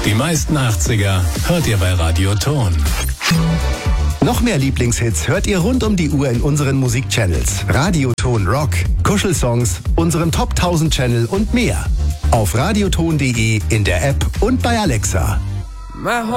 Die meisten 80er hört ihr bei Radio Ton. Noch mehr Lieblingshits hört ihr rund um die Uhr in unseren Musikchannels. Radio Ton Rock, Kuschelsongs, unserem Top 1000 Channel und mehr. Auf radioton.de, in der App und bei Alexa.